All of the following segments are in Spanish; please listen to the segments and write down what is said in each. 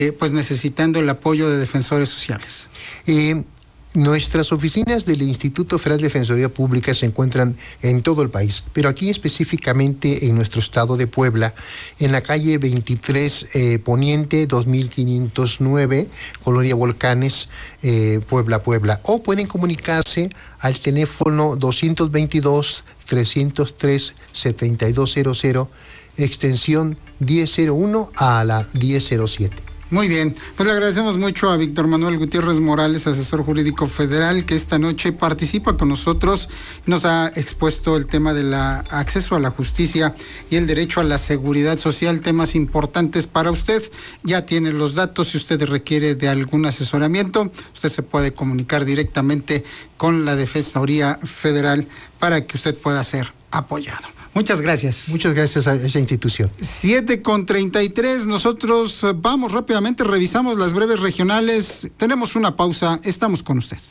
pues necesitando el apoyo de defensores sociales. Nuestras oficinas del Instituto Federal de Defensoría Pública se encuentran en todo el país, pero aquí específicamente en nuestro estado de Puebla, en la calle 23 Poniente 2509, Colonia Volcanes, Puebla. O pueden comunicarse al teléfono 222-303-7200, extensión 1001 a la 1007. Muy bien, pues le agradecemos mucho a Víctor Manuel Gutiérrez Morales, asesor jurídico federal, que esta noche participa con nosotros y nos ha expuesto el tema del acceso a la justicia y el derecho a la seguridad social, temas importantes para usted. Ya tiene los datos, si usted requiere de algún asesoramiento, usted se puede comunicar directamente con la Defensoría Federal para que usted pueda ser apoyado. Muchas gracias. Muchas gracias a esa institución. 7:33, nosotros vamos rápidamente, revisamos las breves regionales, tenemos una pausa, estamos con usted.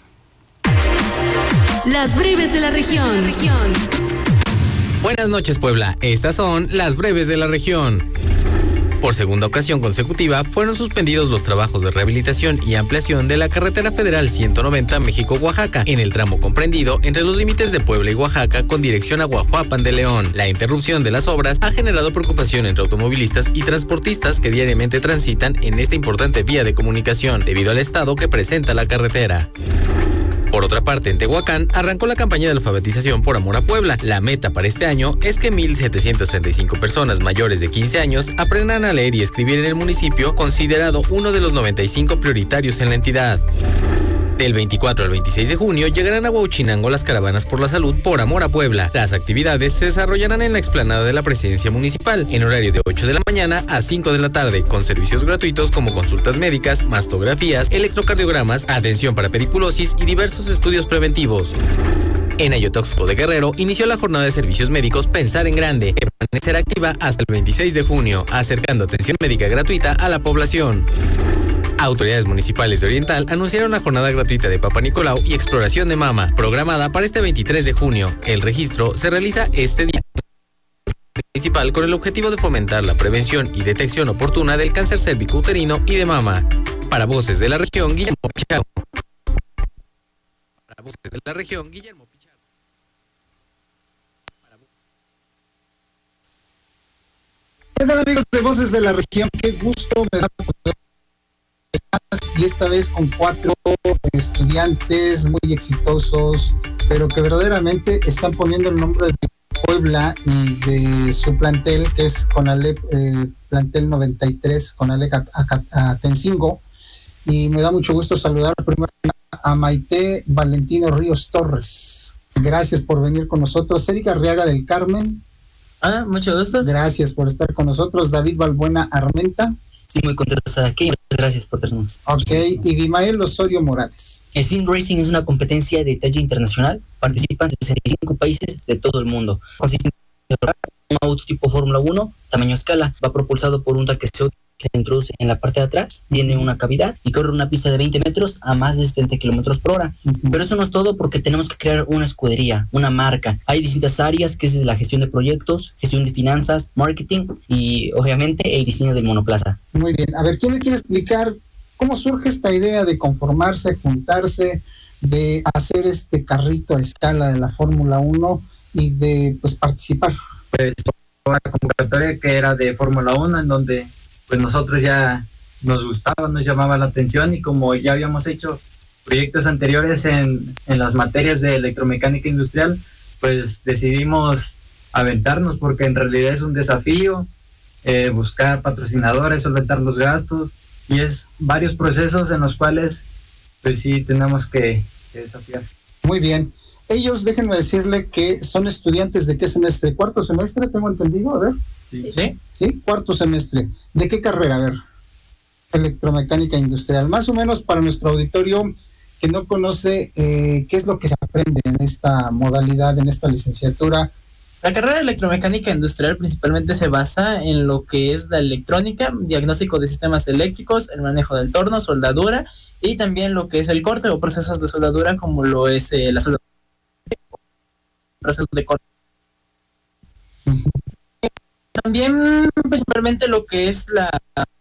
Las breves de la región. Buenas noches, Puebla, estas son las breves de la región. Por segunda ocasión consecutiva, fueron suspendidos los trabajos de rehabilitación y ampliación de la carretera federal 190 México-Oaxaca, en el tramo comprendido entre los límites de Puebla y Oaxaca con dirección a Guajuapan de León. La interrupción de las obras ha generado preocupación entre automovilistas y transportistas que diariamente transitan en esta importante vía de comunicación, debido al estado que presenta la carretera. Por otra parte, en Tehuacán arrancó la campaña de alfabetización por amor a Puebla. La meta para este año es que 1,735 personas mayores de 15 años aprendan a leer y escribir en el municipio, considerado uno de los 95 prioritarios en la entidad. Del 24 al 26 de junio llegarán a Huauchinango las caravanas por la salud por amor a Puebla. Las actividades se desarrollarán en la explanada de la presidencia municipal, en horario de 8 de la mañana a 5 de la tarde, con servicios gratuitos como consultas médicas, mastografías, electrocardiogramas, atención para pediculosis y diversos estudios preventivos. En Ayotoxco de Guerrero inició la jornada de servicios médicos Pensar en Grande, que permanecerá activa hasta el 26 de junio, acercando atención médica gratuita a la población. Autoridades municipales de Oriental anunciaron la jornada gratuita de Papa Nicolau y exploración de mama, programada para este 23 de junio. El registro se realiza este día municipal con el objetivo de fomentar la prevención y detección oportuna del cáncer cérvico-uterino y de mama. Para Voces de la Región, Guillermo Pichardo. Para Voces de la Región, Guillermo Pichardo. ¿Qué tal, amigos de Voces de la Región? Qué gusto me da poder, y esta vez con 4 estudiantes muy exitosos, pero que verdaderamente están poniendo el nombre de Puebla y de su plantel, que es Conalep, plantel 93, Conalep Atencingo. Y me da mucho gusto saludar primero a Maite Valentino Ríos Torres. Gracias por venir con nosotros. Erika Arriaga del Carmen. Mucho gusto. Gracias por estar con nosotros. David Balbuena Armenta. Sí, muy contento de estar aquí. Muchas gracias por tenernos. Ok, y Dimael Osorio Morales. El Sim Racing es una competencia de talla internacional. Participan 65 países de todo el mundo. Consiste en un auto tipo Fórmula 1, tamaño escala. Va propulsado por un taqueceo que se introduce en la parte de atrás, tiene una cavidad y corre una pista de 20 metros a más de 70 kilómetros por hora. Pero eso no es todo, porque tenemos que crear una escudería, una marca. Hay distintas áreas, que es la gestión de proyectos, gestión de finanzas, marketing y obviamente el diseño del monoplaza. Muy bien, a ver, ¿quién le quiere explicar cómo surge esta idea de conformarse, juntarse, de hacer este carrito a escala de la Fórmula 1 y de pues participar? Pues una convocatoria que era de Fórmula 1, en donde pues nosotros ya nos gustaba, nos llamaba la atención, y como ya habíamos hecho proyectos anteriores en las materias de electromecánica industrial, pues decidimos aventarnos, porque en realidad es un desafío buscar patrocinadores, solventar los gastos, y es varios procesos en los cuales pues sí tenemos que desafiar. Muy bien. Ellos, déjenme decirle que son estudiantes de qué semestre, ¿cuarto semestre? Tengo entendido, a ver. Sí, cuarto semestre. ¿De qué carrera? A ver. Electromecánica industrial. Más o menos para nuestro auditorio que no conoce qué es lo que se aprende en esta modalidad, en esta licenciatura. La carrera de electromecánica industrial principalmente se basa en lo que es la electrónica, diagnóstico de sistemas eléctricos, el manejo del torno, soldadura, y también lo que es el corte o procesos de soldadura, como lo es la soldadura, procesos de corte. También principalmente lo que es la